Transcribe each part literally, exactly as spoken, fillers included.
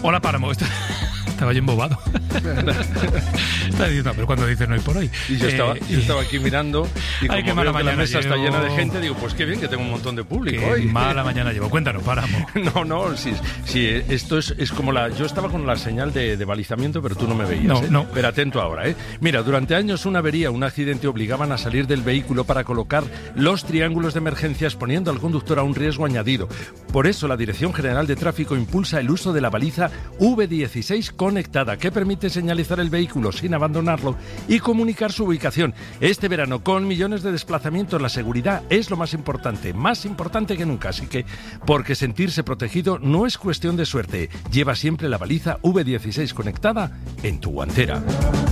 Hola, Páramo. Estaba yo embobado. Estaba diciendo, pero cuando dices no hay por ahí. Y yo, eh, estaba, yo estaba aquí mirando y ay, como veo que la mesa llevo. está llena de gente, digo, pues qué bien que tengo un montón de público Qué hoy. mala mañana llevo. Cuéntanos, Páramo. No, no, sí, sí, esto es, es como la... Yo estaba con la señal de, de balizamiento, pero tú no me veías. No, ¿eh? no. Pero atento ahora, ¿eh? Mira, durante años una avería, un accidente obligaban a salir del vehículo para colocar los triángulos de emergencias, poniendo al conductor a un riesgo añadido. Por eso la Dirección General de Tráfico impulsa el uso de la baliza V dieciséis conectada, que permite señalizar el vehículo sin abandonarlo y comunicar su ubicación. Este verano, con millones de desplazamientos, la seguridad es lo más importante, más importante que nunca. Así que, porque sentirse protegido no es cuestión de suerte. Lleva siempre la baliza V dieciséis conectada en tu guantera.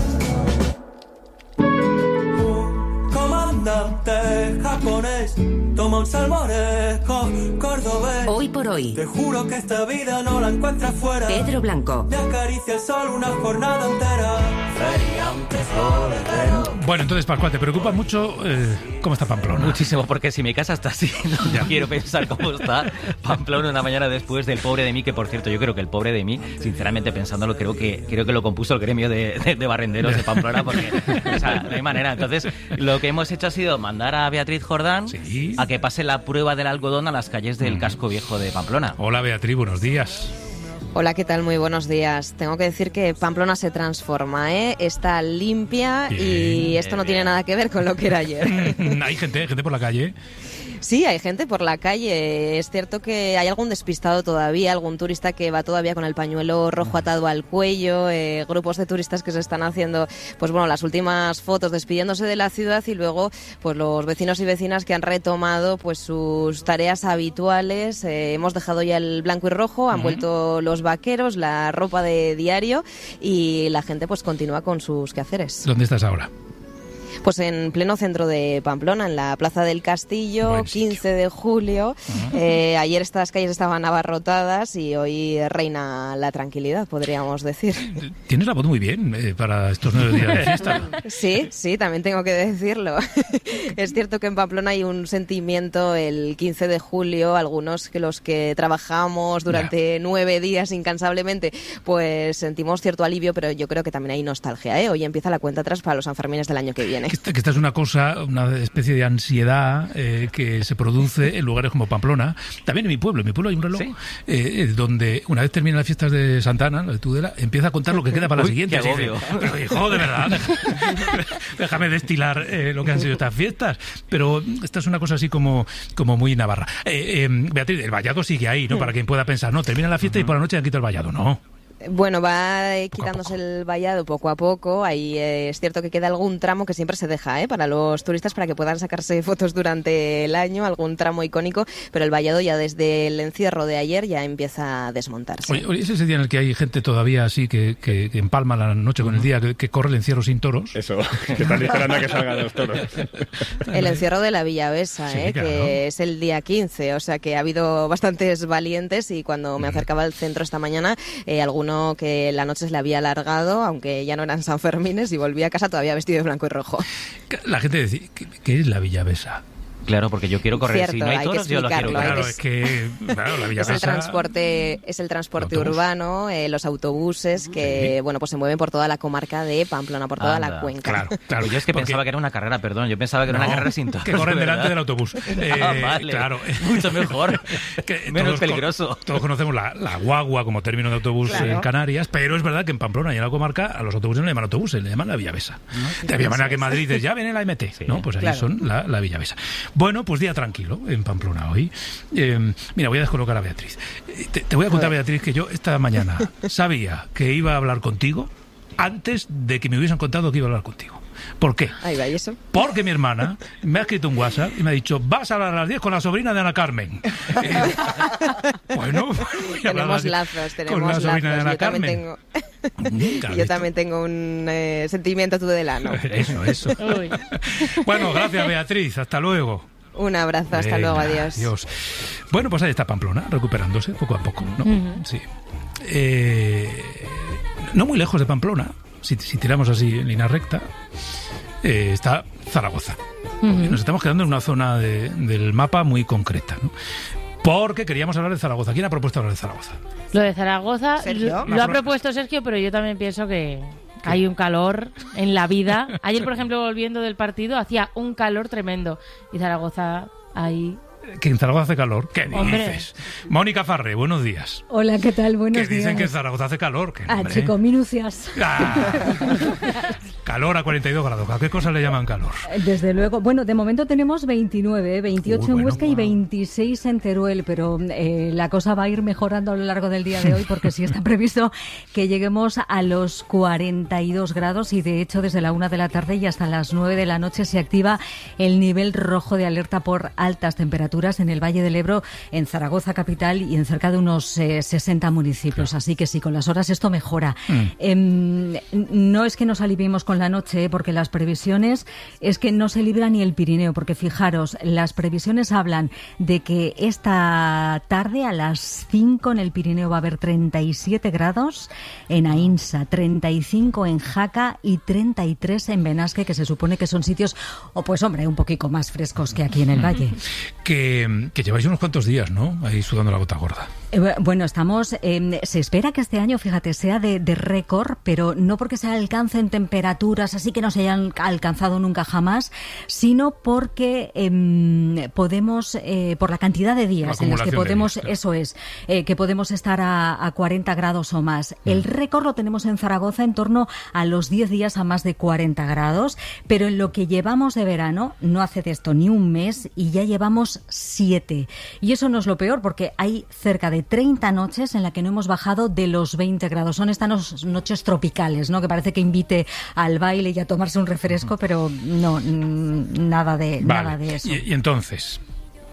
Japonés, toma un salmorejo, cordobés. Hoy por hoy. Te juro que esta vida no la encuentras fuera. Pedro Blanco. Me acaricia el sol una jornada entera. Feriante soledad. Bueno, entonces, Pascual, ¿te preocupa mucho eh, cómo está Pamplona? Muchísimo, porque si mi casa está así, no Ya. quiero pensar cómo está Pamplona una mañana después del Pobre de mí, que por cierto, yo creo que el Pobre de mí, sinceramente pensándolo, creo que creo que lo compuso el gremio de, de, de barrenderos de Pamplona, porque o sea, no hay manera. Entonces, lo que hemos hecho ha sido mandar a Beatriz Jordán Sí. a que pase la prueba del algodón a las calles del casco viejo de Pamplona. Hola, Beatriz, buenos días. Hola, ¿qué tal? Muy buenos días. Tengo que decir que Pamplona se transforma, ¿eh? Está limpia Bien, y esto no tiene nada que ver con lo que era ayer. Hay gente, gente por la calle. Sí, hay gente por la calle. Es cierto que hay algún despistado todavía, algún turista que va todavía con el pañuelo rojo atado al cuello, eh, grupos de turistas que se están haciendo, pues bueno, las últimas fotos despidiéndose de la ciudad y luego, pues los vecinos y vecinas que han retomado, pues sus tareas habituales. Eh, hemos dejado ya el blanco y rojo, han Uh-huh. vuelto los vaqueros, la ropa de diario y la gente, pues continúa con sus quehaceres. ¿Dónde estás ahora? Pues en pleno centro de Pamplona, en la Plaza del Castillo, Buen sitio. quince de julio. Uh-huh. Eh, ayer estas calles estaban abarrotadas y hoy reina la tranquilidad, podríamos decir. Tienes la voz muy bien eh, para estos nueve días de fiesta. Sí, sí, también tengo que decirlo. Es cierto que en Pamplona hay un sentimiento el quince de julio, algunos que los que trabajamos durante Ya. nueve días incansablemente, pues sentimos cierto alivio, pero yo creo que también hay nostalgia, ¿eh? Hoy empieza la cuenta atrás para los Sanfermines del año que viene. Que esta, que esta es una cosa, una especie de ansiedad eh, que se produce en lugares como Pamplona. También en mi pueblo, en mi pueblo hay un reloj ¿Sí? eh, donde una vez terminan las fiestas de Santa Ana, la de Tudela, empieza a contar lo que queda para la Uy, siguiente. qué Así dice, agobio. pero hijo, de verdad, déjame destilar eh, lo que han sido estas fiestas. Pero esta es una cosa así como, como muy navarra. Eh, eh, Beatriz, el vallado sigue ahí, ¿no? Para quien pueda pensar, no, termina la fiesta y por la noche han quitado el vallado, ¿no? Bueno, va eh, Poco a quitándose poco. el vallado poco a poco. Ahí eh, es cierto que queda algún tramo que siempre se deja, ¿eh? Para los turistas, para que puedan sacarse fotos durante el año, algún tramo icónico, pero el vallado ya desde el encierro de ayer ya empieza a desmontarse. Oye, oye, ¿es ese día en el que hay gente todavía así que, que, que empalma la noche con el día, que, que corre el encierro sin toros? Eso, que están esperando a que salgan los toros. El encierro de la Villavesa, Sí, ¿eh? claro. Que es el día quince, o sea que ha habido bastantes valientes y cuando me acercaba al centro esta mañana, eh, alguno que la noche se le había alargado, aunque ya no eran Sanfermines, y volvía a casa todavía vestido de blanco y rojo. La gente dice, ¿qué, qué es la Villavesa? Claro, porque yo quiero correr. Cierto, si no hay hay que toros, yo lo quiero explicarlo, hay correr. Claro, que- es que, claro, la Es Villavesa... el transporte, es el transporte ¿El autobús? urbano, eh, los autobuses que Sí. bueno pues se mueven por toda la comarca de Pamplona, por toda Anda. la cuenca. Claro, claro. Pues yo es que porque- pensaba que era una carrera, perdón, yo pensaba que era No, una carrera sin toros. que corren ¿verdad? delante del autobús. Eh, Ah, vale. Claro. Mucho mejor. Que Menos todos peligroso. con- todos conocemos la, la guagua como término de autobús Claro. en Canarias, pero es verdad que en Pamplona y en la comarca a los autobuses no le llaman autobuses, le llaman la Villavesa. de la manera que en Madrid dices, ya viene la M T, Sí, ¿no? Pues ahí claro. son la, la Villavesa. Bueno, pues día tranquilo en Pamplona hoy. Eh, mira, voy a descolocar a Beatriz. Eh, Te, te voy a contar, Beatriz, que yo esta mañana sabía que iba a hablar contigo antes de que me hubiesen contado que iba a hablar contigo. ¿Por qué? Ahí va, ¿y eso? Porque mi hermana me ha escrito un WhatsApp y me ha dicho, vas a hablar a las diez con la sobrina de Ana Carmen. Eh, bueno, voy a hablar a las Tenemos diez lazos, tenemos con la lazos. sobrina de Ana Yo también Carmen. tengo, Nunca yo visto. también tengo un eh, sentimiento tudelano. Eso, eso. Bueno, gracias, Beatriz. Hasta luego. Un abrazo, hasta Venga, luego, adiós. adiós. Bueno, pues ahí está Pamplona, recuperándose poco a poco, ¿no? Sí. Eh, no muy lejos de Pamplona, si, si tiramos así en línea recta, eh, está Zaragoza. Porque nos estamos quedando en una zona de- del mapa muy concreta, ¿no? Porque queríamos hablar de Zaragoza. ¿Quién ha propuesto hablar de Zaragoza? Lo de Zaragoza Sergio. lo, lo ha propuesto Sergio, pero yo también pienso que hay un calor en la vida. Ayer, por ejemplo, volviendo del partido, hacía un calor tremendo. Y Zaragoza ahí... Que en Zaragoza hace calor. ¿Qué Hombre. dices? Mónica Farré, buenos días. Hola, ¿qué tal? Buenos Que dicen días. que en Zaragoza hace calor. Que, Ah, hombre. chico, minucias. Ah. Calor a cuarenta y dos grados. ¿A qué cosa le llaman calor? Desde luego. Bueno, de momento tenemos veintinueve, veintiocho Uy, en bueno, Huesca y wow. veintiséis en Teruel, pero eh, la cosa va a ir mejorando a lo largo del día de hoy porque sí está previsto que lleguemos a los cuarenta y dos grados y de hecho desde la una de la tarde y hasta las nueve de la noche se activa el nivel rojo de alerta por altas temperaturas en el Valle del Ebro, en Zaragoza capital y en cerca de unos eh, sesenta municipios. Así que sí, con las horas esto mejora. Mm. Eh, no es que nos aliviemos con la noche, ¿eh? Porque las previsiones es que no se libra ni el Pirineo, porque fijaros, las previsiones hablan de que esta tarde a las cinco en el Pirineo va a haber treinta y siete grados, en Aínsa, treinta y cinco en Jaca y treinta y tres en Benasque, que se supone que son sitios, o pues hombre, un poquito más frescos que aquí en el Valle. Que, que lleváis unos cuantos días, ¿no? Ahí sudando la gota gorda. Eh, Bueno, estamos. Eh, se espera que este año, fíjate, sea de, de récord, pero no porque se alcancen temperaturas así que no se hayan alcanzado nunca jamás, sino porque eh, podemos, eh, por la cantidad de días La en los que acumulación de podemos, días, claro. eso es, eh, que podemos estar a, a cuarenta grados o más. El récord lo tenemos en Zaragoza en torno a los diez días a más de cuarenta grados, pero en lo que llevamos de verano, no hace de esto ni un mes y ya llevamos siete. Y eso no es lo peor, porque hay cerca de treinta noches en las que no hemos bajado de los veinte grados. Son estas no- noches tropicales, ¿no? Que parece que invite al baile y a tomarse un refresco, pero no, mm, nada de, Vale. nada de eso. Y, y entonces,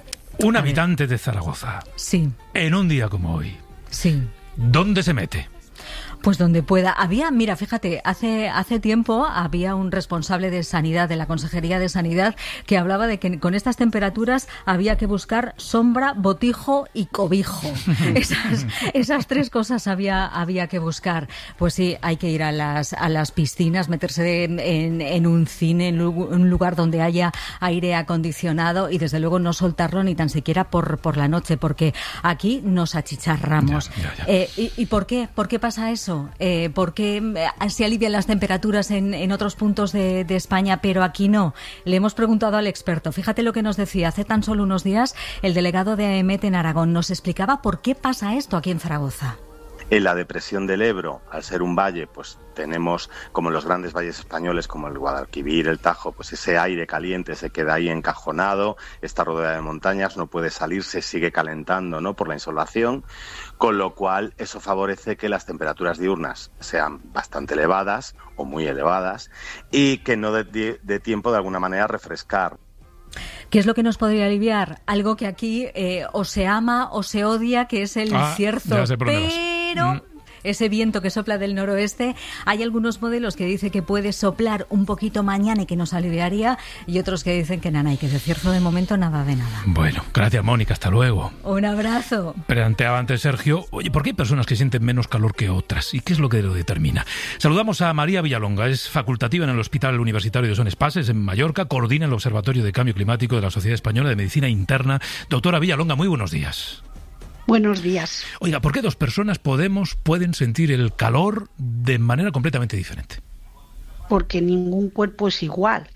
un A ver. habitante de Zaragoza, Sí, en un día como hoy, sí. ¿dónde se mete? Pues donde pueda. Había, mira, fíjate, hace hace tiempo había un responsable de Sanidad, de la Consejería de Sanidad, que hablaba de que con estas temperaturas había que buscar sombra, botijo y cobijo. Esas, esas tres cosas había había que buscar. Pues sí, hay que ir a las a las piscinas, meterse en, en, en un cine, en un lugar donde haya aire acondicionado y desde luego no soltarlo ni tan siquiera por, por la noche, porque aquí nos achicharramos. Ya, ya, ya. Eh, ¿y, ¿Y por qué? ¿Por qué pasa eso? Eh, ¿Por qué eh, se alivian las temperaturas en, en otros puntos de, de España, pero aquí no? Le hemos preguntado al experto. Fíjate lo que nos decía hace tan solo unos días el delegado de AEMET en Aragón. Nos explicaba por qué pasa esto aquí en Zaragoza. En la depresión del Ebro, al ser un valle, pues tenemos, como en los grandes valles españoles, como el Guadalquivir, el Tajo, pues ese aire caliente se queda ahí encajonado, está rodeada de montañas, no puede salir, se sigue calentando, ¿no?, por la insolación, con lo cual eso favorece que las temperaturas diurnas sean bastante elevadas o muy elevadas y que no dé de tiempo de alguna manera a refrescar. ¿Qué es lo que nos podría aliviar? Algo que aquí eh, o se ama o se odia, que es el Ah, cierzo. ya sé por dónde vas. Pero Mm. ese viento que sopla del noroeste, hay algunos modelos que dicen que puede soplar un poquito mañana y que nos aliviaría, y otros que dicen que nada, y que de cierzo de momento nada de nada. Bueno, gracias, Mónica, hasta luego. Un abrazo. Planteaba antes Sergio, oye, ¿por qué hay personas que sienten menos calor que otras? ¿Y qué es lo que lo determina? Saludamos a María Villalonga, es facultativa en el Hospital Universitario de Son Espases, en Mallorca, coordina el Observatorio de Cambio Climático de la Sociedad Española de Medicina Interna. Doctora Villalonga, muy buenos días. Buenos días. Oiga, ¿por qué dos personas podemos, pueden sentir el calor de manera completamente diferente? Porque ningún cuerpo es igual.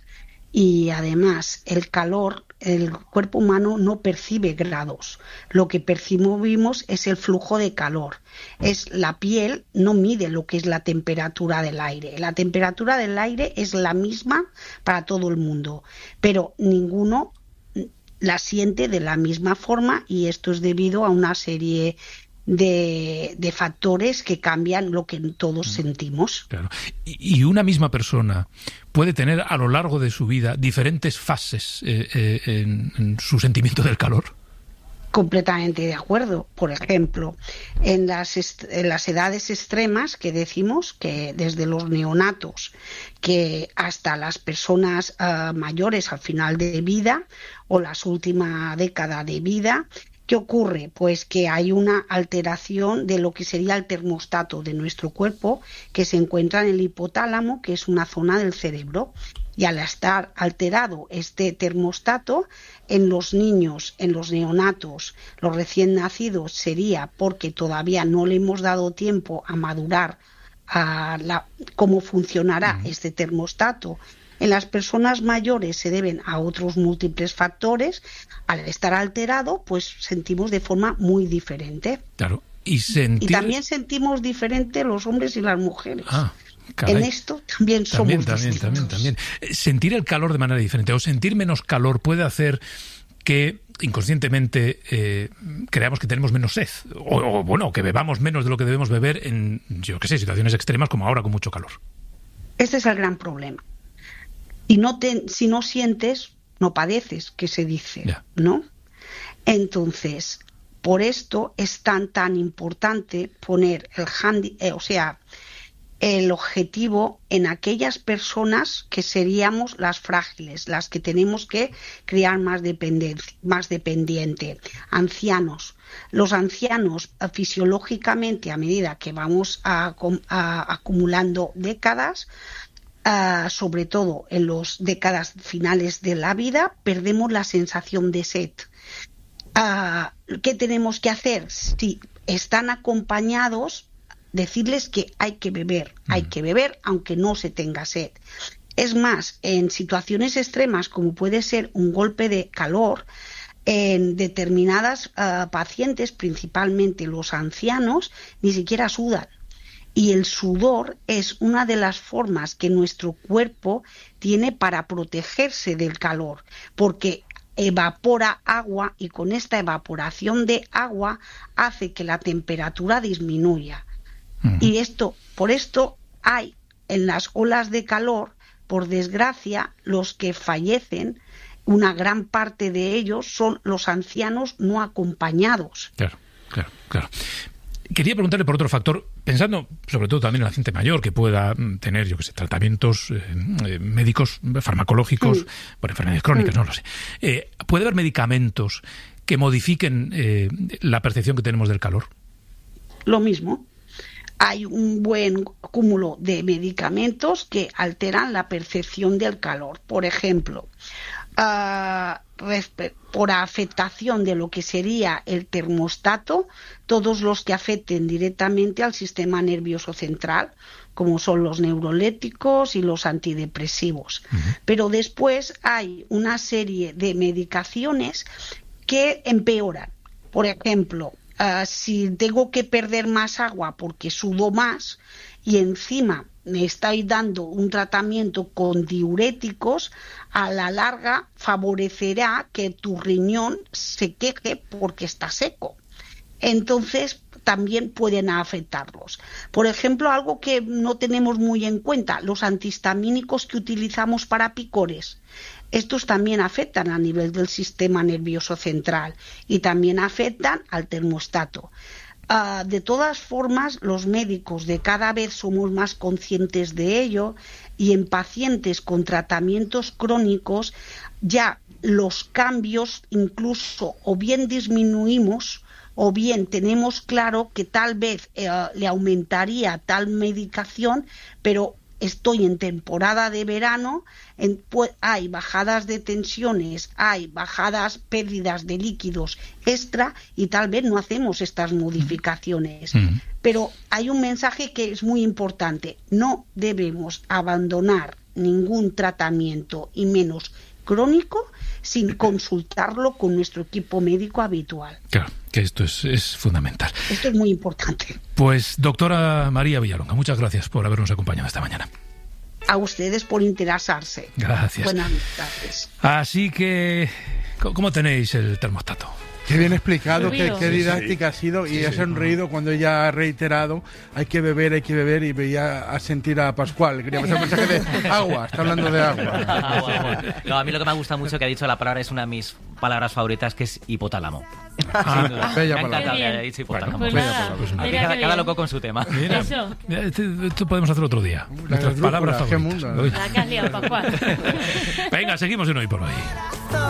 Y además, el calor, el cuerpo humano no percibe grados. Lo que percibimos es el flujo de calor. Es la piel no mide lo que es la temperatura del aire. La temperatura del aire es la misma para todo el mundo, pero ninguno la siente de la misma forma, y esto es debido a una serie de, de factores que cambian lo que todos sentimos. Claro. Y, y una misma persona puede tener a lo largo de su vida diferentes fases eh, eh, en, en su sentimiento del calor. Completamente de acuerdo. Por ejemplo, en las, est- en las edades extremas, que decimos que desde los neonatos que hasta las personas uh, mayores al final de vida o las últimas décadas de vida, ¿qué ocurre? Pues que hay una alteración de lo que sería el termostato de nuestro cuerpo, que se encuentra en el hipotálamo, que es una zona del cerebro. Y al estar alterado este termostato, en los niños, en los neonatos, los recién nacidos, sería porque todavía no le hemos dado tiempo a madurar a la, cómo funcionará uh-huh. este termostato. En las personas mayores se deben a otros múltiples factores. Al estar alterado, pues sentimos de forma muy diferente. Claro. Y, sentir... y también sentimos diferente los hombres y las mujeres. Ah. Caray. En esto también somos también, también, distintos. también, también. Sentir el calor de manera diferente o sentir menos calor puede hacer que inconscientemente eh, creamos que tenemos menos sed o, o, bueno, que bebamos menos de lo que debemos beber en, yo qué sé, situaciones extremas como ahora con mucho calor. Este es el gran problema. Y no te, si no sientes, no padeces, que se dice, yeah. ¿no? Entonces, por esto es tan, tan importante poner el handi, eh, o sea, el objetivo en aquellas personas que seríamos las frágiles, las que tenemos que criar más, dependencia, más dependiente. Ancianos. Los ancianos, fisiológicamente, a medida que vamos a, a, acumulando décadas, Uh, sobre todo en las décadas finales de la vida, perdemos la sensación de sed. Uh, ¿Qué tenemos que hacer? Si están acompañados, decirles que hay que beber, mm. hay que beber aunque no se tenga sed. Es más, en situaciones extremas como puede ser un golpe de calor, en determinadas uh, pacientes, principalmente los ancianos, ni siquiera sudan. Y el sudor es una de las formas que nuestro cuerpo tiene para protegerse del calor, porque evapora agua y con esta evaporación de agua hace que la temperatura disminuya. Uh-huh. Y esto, por esto hay en las olas de calor, por desgracia, los que fallecen, una gran parte de ellos son los ancianos no acompañados. Claro, claro, claro. Quería preguntarle por otro factor, pensando sobre todo también en la gente mayor que pueda tener, yo qué sé, tratamientos eh, médicos, farmacológicos, mm. por enfermedades crónicas, mm. no lo sé. Eh, ¿Puede haber medicamentos que modifiquen eh, la percepción que tenemos del calor? Lo mismo. Hay un buen cúmulo de medicamentos que alteran la percepción del calor. Por ejemplo, uh, por afectación de lo que sería el termostato, todos los que afecten directamente al sistema nervioso central, como son los neurolépticos y los antidepresivos. Uh-huh. Pero después hay una serie de medicaciones que empeoran. Por ejemplo, uh, si tengo que perder más agua porque sudo más y encima me estáis dando un tratamiento con diuréticos, a la larga favorecerá que tu riñón se queje porque está seco. Entonces también pueden afectarlos. Por ejemplo, algo que no tenemos muy en cuenta, los antihistamínicos que utilizamos para picores. Estos también afectan a nivel del sistema nervioso central y también afectan al termostato. Uh, de todas formas, los médicos de cada vez somos más conscientes de ello y en pacientes con tratamientos crónicos ya los cambios incluso o bien disminuimos o bien tenemos claro que tal vez eh, le aumentaría tal medicación, pero estoy en temporada de verano, en, pues, hay bajadas de tensiones, hay bajadas, pérdidas de líquidos extra y tal vez no hacemos estas modificaciones. Mm. Pero hay un mensaje que es muy importante. No debemos abandonar ningún tratamiento y menos crónico sin consultarlo con nuestro equipo médico habitual. Claro, que esto es, es fundamental. Esto es muy importante. Pues, doctora María Villalonga, muchas gracias por habernos acompañado esta mañana. A ustedes por interesarse. Gracias. Buenas tardes. Así que, ¿cómo tenéis el termostato? Qué bien explicado, qué, qué didáctica sí, sí. ha sido y sí, ha sonreído sí, cuando ella ha reiterado hay que beber, hay que beber y veía a sentir a Pascual. Quería pasar un mensaje de agua, está hablando de agua. agua, agua. No, a mí lo que me gusta mucho que ha dicho la palabra es una de mis palabras favoritas, que es hipotálamo. Ah, Sin duda. Bella me palabra. encanta que haya dicho hipotálamo. Bueno, pues nada, pues nada. Cada, cada loco con su tema. Mira, Eso. Mira, esto, esto podemos hacer otro día. La Nuestras palabras favoritas. La que has liado, Pascual. Venga, seguimos en Hoy por Hoy.